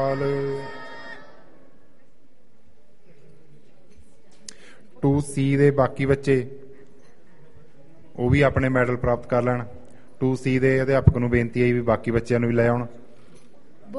2C ਦੇ ਬਾਕੀ ਬੱਚੇ ਉਹ ਵੀ ਆਪਣੇ ਮੈਡਲ ਪ੍ਰਾਪਤ ਕਰ ਲੈਣ। 2C ਦੇ ਅਧਿਆਪਕ ਨੂੰ ਬੇਨਤੀ ਹੈ ਵੀ ਬਾਕੀ ਬੱਚਿਆਂ ਨੂੰ ਵੀ ਲੈ ਆਉਣ।